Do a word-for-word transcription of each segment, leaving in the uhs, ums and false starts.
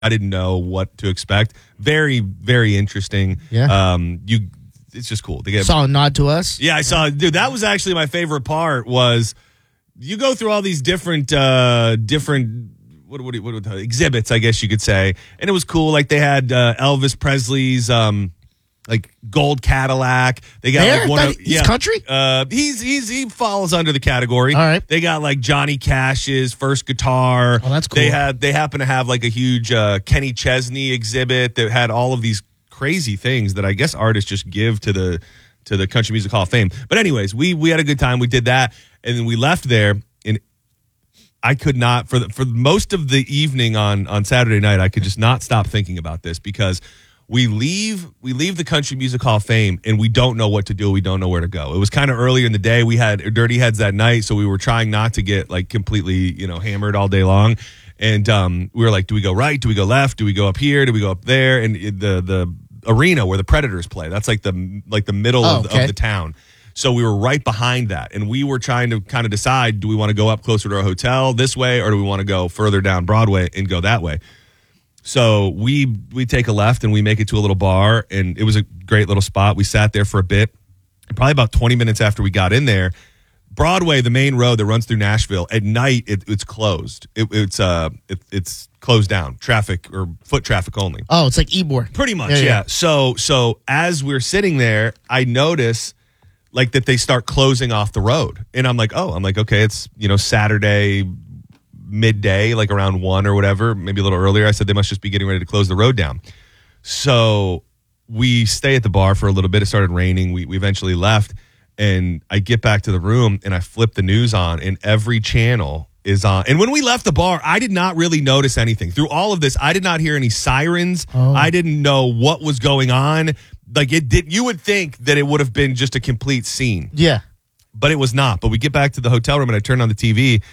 I didn't know what to expect. Very, very interesting. Yeah. Um, you, it's just cool to get. Saw a nod to us. Yeah, I saw. Dude, that was actually my favorite part. Was you go through all these different, uh, different. What what what, what exhibits? I guess you could say, and it was cool. Like they had uh, Elvis Presley's. Um, Like gold Cadillac, they got There? like one That- of he's yeah. country? Uh, he's he's he falls under the category. All right. They got like Johnny Cash's first guitar. Oh, that's cool. They had they happen to have like a huge uh, Kenny Chesney exhibit that had all of these crazy things that I guess artists just give to the to the Country Music Hall of Fame. But anyways, we we had a good time. We did that, and then we left there. And I could not for the, for most of the evening on on Saturday night. I could just not stop thinking about this because. We leave we leave the Country Music Hall of Fame, and we don't know what to do. We don't know where to go. It was kind of earlier in the day. We had Dirty Heads that night, so we were trying not to get like completely, you know, hammered all day long. And um, we were like, do we go right? Do we go left? Do we go up here? Do we go up there? And the the arena where the Predators play, that's like the like the middle Oh, of, okay. of the town. So we were right behind that, and we were trying to kind of decide: do we want to go up closer to our hotel this way, or do we want to go further down Broadway and go that way? So we we take a left and we make it to a little bar, and it was a great little spot. We sat there for a bit. And probably about twenty minutes after we got in there, Broadway, the main road that runs through Nashville, at night it, it's closed. It, it's uh it, it's closed down, traffic or foot traffic only. Oh, it's like Ybor. Pretty much, Yeah, yeah. yeah. So so as we're sitting there, I notice like that they start closing off the road, and I'm like, oh, I'm like, okay, it's you know Saturday. Midday, like around one or whatever, maybe a little earlier. I said they must just be getting ready to close the road down. So we stay at the bar for a little bit. It started raining. We, we eventually left, and I get back to the room and I flip the news on, and every channel is on. And when we left the bar, I did not really notice anything. Through all of this, I did not hear any sirens. Oh. I didn't know what was going on. Like it did. You would think that it would have been just a complete scene, Yeah. but it was not. But we get back to the hotel room and I turn on the T V.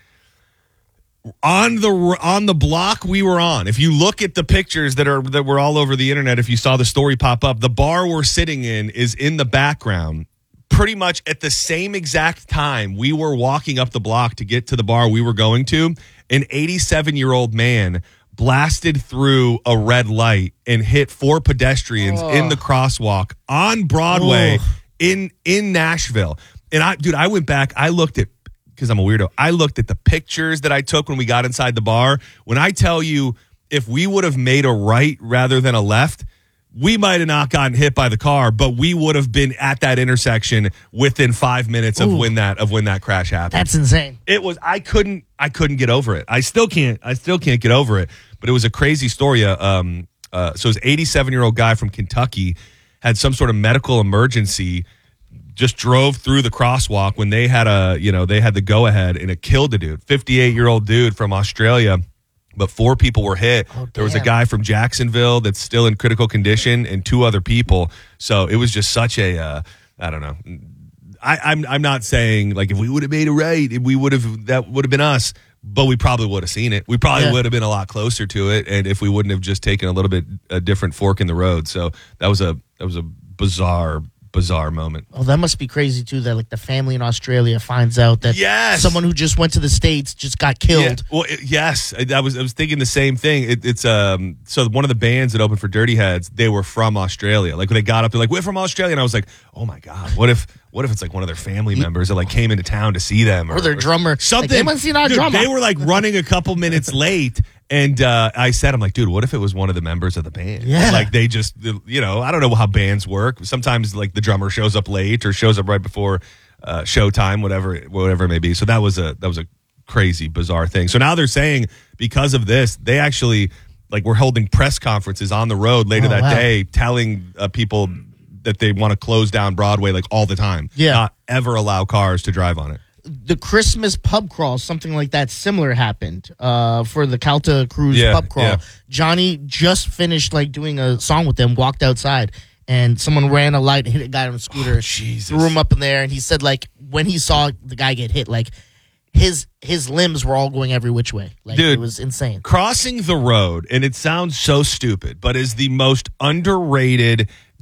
On the on the block we were on, if you look at the pictures that are that were all over the internet, if you saw the story pop up, the bar we're sitting in is in the background. Pretty much at the same exact time we were walking up the block to get to the bar we were going to, an eighty-seven-year-old man blasted through a red light and hit four pedestrians Oh. in the crosswalk on Broadway Oh. in in Nashville. And I, dude, I went back, I looked at. Because I'm a weirdo. I looked at the pictures that I took when we got inside the bar. When I tell you, if we would have made a right rather than a left, we might have not gotten hit by the car, but we would have been at that intersection within five minutes of Ooh. when that of when that crash happened. That's insane. It was. I couldn't. I couldn't get over it. I still can't. I still can't get over it. But it was a crazy story. Uh, um. Uh. So this eighty-seven-year-old guy from Kentucky had some sort of medical emergency. Just drove through the crosswalk when they had a, you know, they had the go ahead, and it killed a dude, fifty-eight-year-old dude from Australia, but four people were hit. Oh, there was a damn. guy from Jacksonville that's still in critical condition, and two other people. So it was just such a, uh, I don't know. I, I'm I'm not saying like if we would have made it right, if we would have that would have been us, but we probably would have seen it. We probably Yeah. would have been a lot closer to it, and if we wouldn't have just taken a little bit a different fork in the road. So that was a that was a bizarre. bizarre moment. Oh, that must be crazy too. That like the family in Australia finds out that Yes. someone who just went to the States just got killed. Yeah. Well, it, yes, I, I was I was thinking the same thing. It, it's um so one of the bands that opened for Dirty Heads, they were from Australia. Like when they got up, they're like, "We're from Australia," and I was like, "Oh my god, what if what if it's like one of their family members that like came into town to see them, Or their drummer. something?" Like, they must see our Dude, drummer. They were like running a couple minutes late. And uh, I said, I'm like, dude, what if it was one of the members of the band? Yeah. Like they just, you know, I don't know how bands work. Sometimes like the drummer shows up late or shows up right before uh, showtime, whatever, whatever it may be. So that was a that was a crazy, bizarre thing. So now they're saying because of this, they actually like were holding press conferences on the road later Oh, that wow. day, telling uh, people that they want to close down Broadway like all the time. Yeah. Not ever allow cars to drive on it. The Christmas pub crawl, something like that similar happened uh, for the Calta Cruise Yeah, pub crawl. yeah. Johnny just finished like doing a song with them, walked outside, and someone ran a light and hit a guy on a scooter. Oh, Jesus. Threw him up in there, and he said like when he saw the guy get hit, like his his limbs were all going every which way. Like Dude. it was insane. Crossing the road, and it sounds so stupid, but is the most underrated,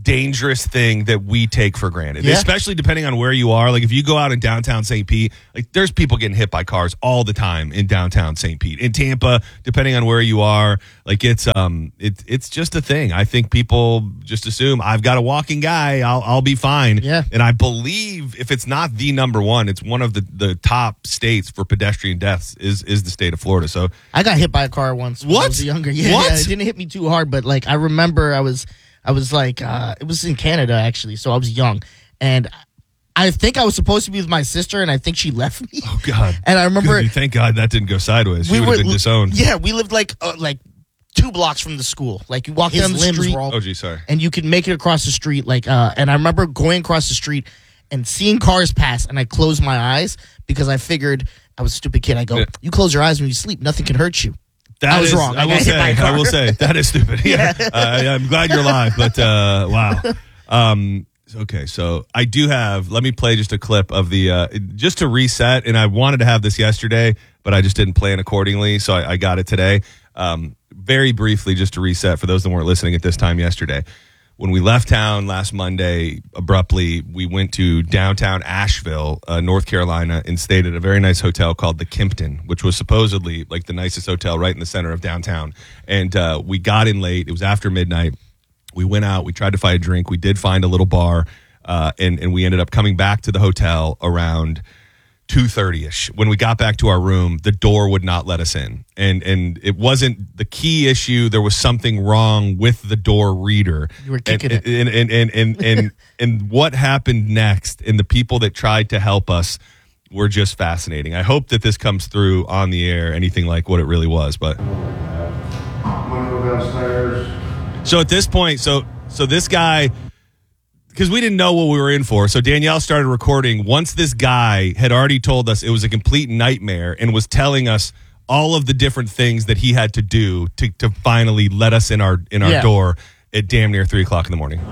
dangerous thing that we take for granted, Yeah. especially depending on where you are. Like if you go out in downtown Saint Pete, like there's people getting hit by cars all the time in downtown Saint Pete. In Tampa, depending on where you are, like it's um it, it's just a thing. I think people just assume I've got a walking guy, I'll I'll be fine. Yeah. And I believe if it's not the number one, it's one of the, the top states for pedestrian deaths is is the state of Florida. So I got hit by a car once when What? I was younger. Yeah, What? yeah, it didn't hit me too hard, but like I remember I was I was like uh it was in Canada actually, so I was young. And I think I was supposed to be with my sister and I think she left me. oh God. And I remember Good, thank God that didn't go sideways. We would have been disowned. Yeah, we lived like uh, like two blocks from the school. Like you walk His down the limbs street were all- Oh gee, sorry. and you could make it across the street. Like uh and I remember going across the street and seeing cars pass and I closed my eyes because I figured I was a stupid kid. I go, Yeah. you close your eyes when you sleep, nothing can hurt you. That I was is- wrong. I I will got hit say. by a car. I will say that is stupid. Yeah, uh, I'm glad you're alive, but uh, wow. Um, okay, so I do have. Let me play just a clip of the uh, just to reset. And I wanted to have this yesterday, but I just didn't plan accordingly, so I, I got it today. Um, very briefly, just to reset for those that weren't listening at this time yesterday. When we left town last Monday, abruptly, we went to downtown Asheville, uh, North Carolina, and stayed at a very nice hotel called the Kimpton, which was supposedly like the nicest hotel right in the center of downtown. And uh, we got in late. It was after midnight. We went out. We tried to find a drink. We did find a little bar, uh, and, and we ended up coming back to the hotel around two thirty-ish. When we got back to our room, the door would not let us in. And and it wasn't the key issue. There was something wrong with the door reader. You were kicking and, it. And and and and, and, and what happened next and the people that tried to help us were just fascinating. I hope that this comes through on the air, anything like what it really was. But I'm gonna go downstairs. so at this point, so so this guy, because we didn't know what we were in for. So Danielle started recording once this guy had already told us it was a complete nightmare and was telling us all of the different things that he had to do to, to finally let us in our in our Yeah. door at damn near three o'clock in the morning.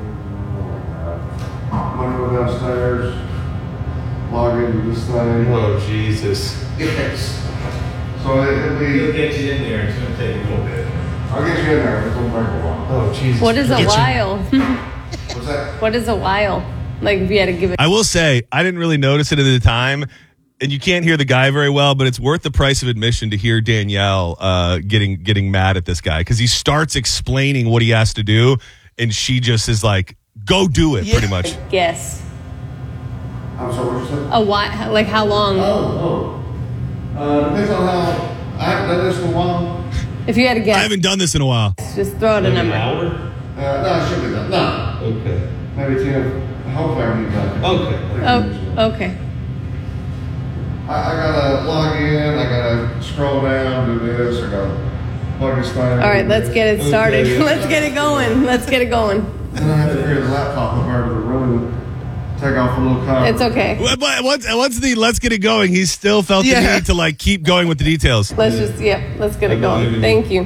I'm gonna go downstairs, log into this thing. Oh Jesus! Yes. So it, it'll We'll be, get you in there. It's going to take a little bit. I'll get you in there. It's gonna take a while. Oh Jesus! What is a Get you. while? What's that? What is a while? Like if you had to give it. I will say I didn't really notice it at the time, and you can't hear the guy very well, but it's worth the price of admission to hear Danielle uh, getting getting mad at this guy because he starts explaining what he has to do, and she just is like, "Go do it," pretty much. Guess I'm sorry, what you said? a while. Like how long? Oh, oh. Uh, depends on how, I haven't done this in a while. If you had to I guess, haven't done this in a while. just throw out a number. Uh, no, it should be done. No. Okay. Maybe ten. Hopefully I can get done. Okay. Oh, okay. I, I gotta log in, I gotta scroll down, do this, I gotta plug this thing. All right, let's get it started. Okay. Let's get it going. Let's get it going. Then I have to carry the laptop over to the room, take off a little cover. It's okay. But but once, once the let's get it going, he still felt the Yeah. need to like keep going with the details. Let's just yeah. Let's get it going. Thank you.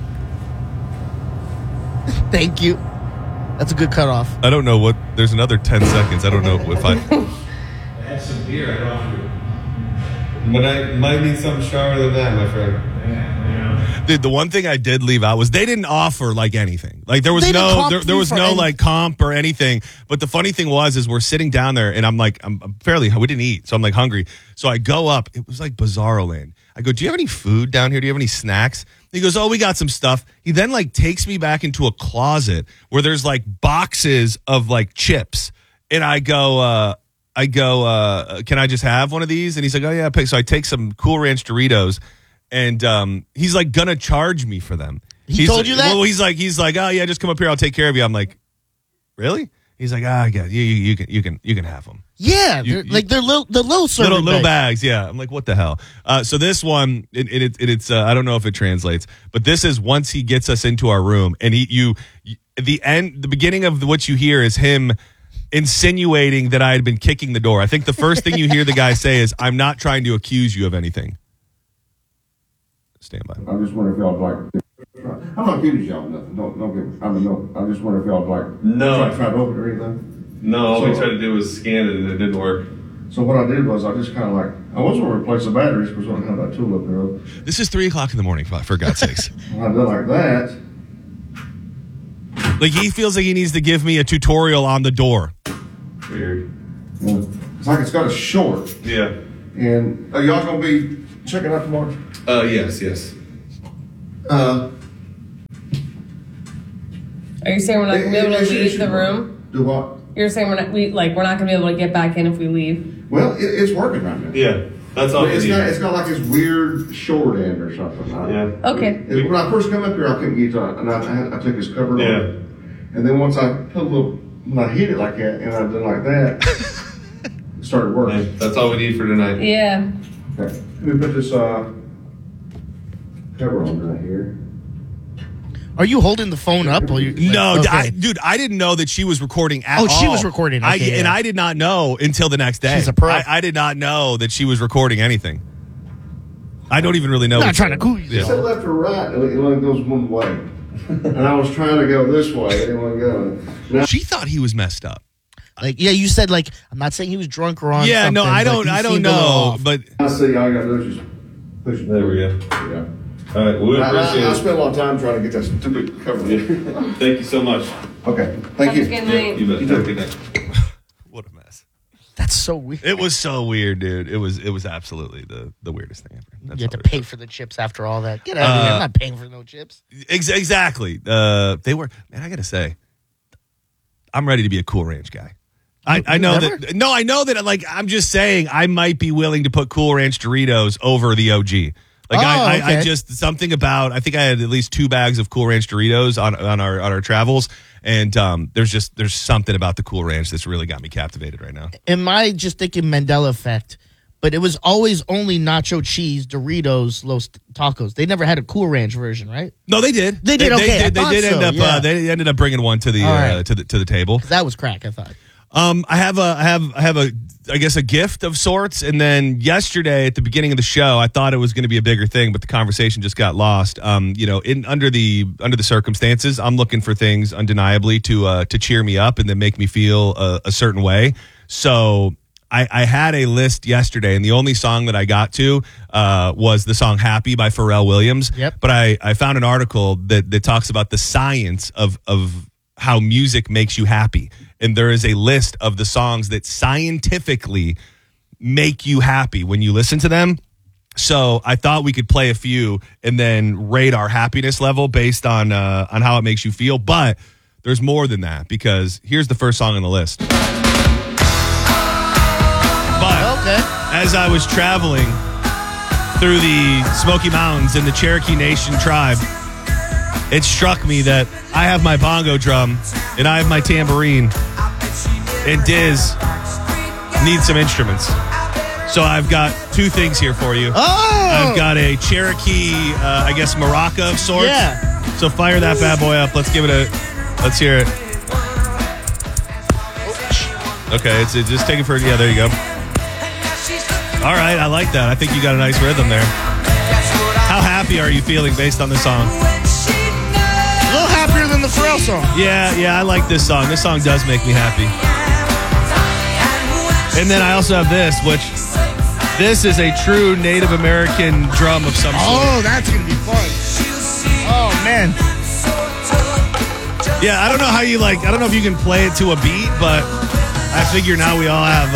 Thank you. That's a good cutoff. I don't know what. There's another ten seconds. I don't know if I. I had some beer. I don't offer you. But I might need something stronger than that, my friend. Yeah, Dude, the one thing I did leave out was they didn't offer like anything. Like there was They didn't no comp there, there you was for no anything. like comp or anything. But the funny thing was is we're sitting down there and I'm like I'm, I'm fairly we didn't eat, so I'm like hungry. So I go up. It was like Bizarro Land. I go, "Do you have any food down here? Do you have any snacks?" He goes, "Oh, we got some stuff." He then like takes me back into a closet where there's like boxes of like chips. And I go uh I go, uh, "Can I just have one of these?" And he's like, "Oh yeah, pick." So I take some Cool Ranch Doritos, and um, he's like gonna charge me for them. He He's told like- you that? Well, he's like, he's like, "Oh yeah, just come up here. I'll take care of you." I'm like, "Really?" He's like, "Ah, I got you. You, you can, you can, you can have them." Yeah, You- they're, you- like they're little, the little serving Little little bags. bags, yeah. I'm like, what the hell? Uh, so this one, it, it, it, it's uh, I don't know if it translates, but this is once he gets us into our room, and he you, you the end, the beginning of what you hear is him insinuating that I had been kicking the door. I think the first thing you hear the guy say is, "I'm not trying to accuse you of anything." Stand by. I just wonder if y'all would like. I'm not accusing y'all of nothing. Don't don't get. I mean, no. I just wonder if y'all would like. No. Try, try to open it or anything. No, all we So- tried to do was scan it and it didn't work. So what I did was I just kind of like I was going to replace the batteries because I don't have that tool up there. This is three o'clock in the morning, for for God's sakes. When I did like that, Like he feels like he needs to give me a tutorial on the door. Weird. It's like it's got a short. Yeah. And are y'all gonna be checking out tomorrow? Uh, yes, yes. Uh, Are you saying we're not gonna be able to it- it- it leave should the work. room? Do what? You're saying we're not we like we're not gonna be able to get back in if we leave. Well, it, it's working right now. Yeah, that's all. It's we got need. it's got like this weird short end or something. I- Yeah. Okay. It- when I first come up here, I couldn't get to it, and I, I, had, I took his cover Yeah. off. And then once I put a little, when I hit it like that, and I did like that, it started Yeah, working. that's all we need for tonight. Yeah. Okay. Let me put this uh, cover on right here. Are you holding the phone up? While you, like, No, okay. I, dude, I didn't know that she was recording at all. Oh, she was recording. I, Okay, and yeah. I did not know until the next day. She's a pro. I, I did not know that she was recording anything. I don't even really know. I'm not what- trying to cool you. Yeah. It said left or right, and it only goes one way. And I was trying to go this way, it didn't want to go. Now, She thought he was messed up. Like, yeah, you said like I'm not saying he was drunk or on. Yeah, something, no, I but don't. he I don't seemed a little know, off. but I see all you got to do is just push it. There we go. Yeah. All right, we I, I, appreciate I it. spent a lot of time trying to get that stupid cover. Thank you so much. Okay, thank Have you. a good Yeah, night. you bet. Have a good night. what a mess. That's so weird. It was so weird, dude. It was. It was absolutely the the weirdest thing ever. That's You had to all pay for the chips after all that. Get out of here! Uh, I'm not paying for no chips. Ex- exactly. Uh, they were. Man, I gotta say, I'm ready to be a Cool Ranch guy. I, I know Never? that. No, I know that. Like, I'm just saying, I might be willing to put Cool Ranch Doritos over the O G. Like, Oh, I, I, I okay. just something about. I think I had at least two bags of Cool Ranch Doritos on on our on our travels, and um, there's just there's something about the Cool Ranch that's really got me captivated right now. Am I just thinking Mandela effect? But it was always only nacho cheese, Doritos, Los Tacos. They never had a Cool Ranch version, right? No, they did. They did, They, okay, I did, they thought did end so, up. yeah. Uh, they ended up bringing one to the All uh, right. to the to the table. That was crack, I thought. Um, I have a, I have, I have a, I guess a gift of sorts. And then yesterday at the beginning of the show, I thought it was going to be a bigger thing, but the conversation just got lost. Um, you know, in under the under the circumstances, I'm looking for things undeniably to uh, to cheer me up and then make me feel a, a certain way. So I, I had a list yesterday, and the only song that I got to uh, was the song "Happy" by Pharrell Williams. Yep. But I, I found an article that that talks about the science of of how music makes you happy. And there is a list of the songs that scientifically make you happy when you listen to them. So I thought we could play a few and then rate our happiness level based on uh, on how it makes you feel. But there's more than that, because here's the first song on the list. But Okay. as I was traveling through the Smoky Mountains and the Cherokee Nation tribe, it struck me that I have my bongo drum and I have my tambourine, and Diz needs some instruments. So I've got two things here for you. Oh! I've got a Cherokee, uh, I guess, maraca of sorts. Yeah. So fire that bad boy up. Let's give it a, let's hear it. Okay, it's it, just take it for, yeah, there you go. All right, I like that. I think you got a nice rhythm there. How happy are you feeling based on the song? A little happier than the Pharrell song. Yeah, yeah, I like this song. This song does make me happy. And then I also have this, which this is a true Native American drum of some sort. Oh, that's going to be fun. Oh, man. Yeah, I don't know how you like, I don't know if you can play it to a beat, but I figure now we all have